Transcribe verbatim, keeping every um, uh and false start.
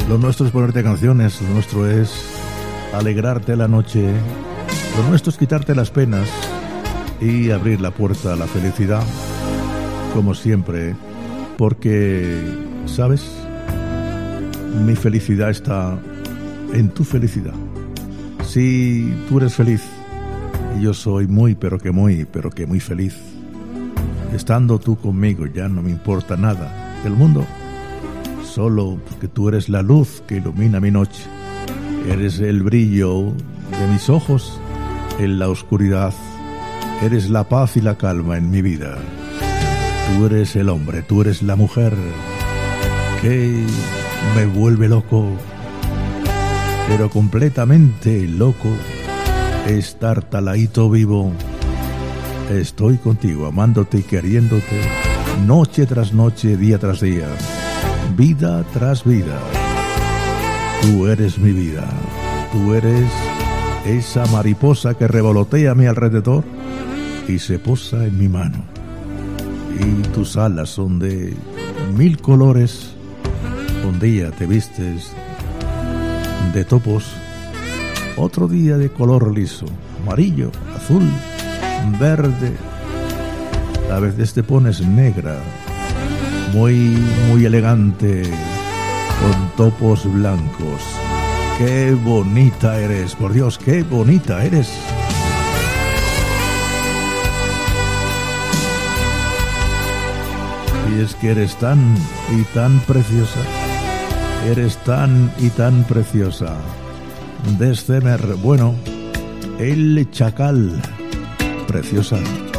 Lo nuestro es ponerte canciones, lo nuestro es alegrarte la noche, lo nuestro es quitarte las penas y abrir la puerta a la felicidad, como siempre, porque, ¿sabes? Mi felicidad está en tu felicidad. Si tú eres feliz, y yo soy muy, pero que muy, pero que muy feliz, estando tú conmigo ya no me importa nada del mundo, solo porque tú eres la luz que ilumina mi noche, eres el brillo de mis ojos en la oscuridad, eres la paz y la calma en mi vida. Tú eres el hombre, tú eres la mujer que me vuelve loco, pero completamente loco, estar taladito vivo. Estoy contigo, amándote y queriéndote, noche tras noche, día tras día, vida tras vida. Tú eres mi vida, tú eres esa mariposa que revolotea a mi alrededor y se posa en mi mano. Y tus alas son de mil colores. Un día te vistes de topos, otro día de color liso, amarillo, azul, verde. A veces te pones negra, muy, muy elegante, con topos blancos. ¡Qué bonita eres! Por Dios, qué bonita eres. Y es que eres tan y tan preciosa. Eres tan y tan preciosa. Descemer, bueno, el chacal. Preciosa.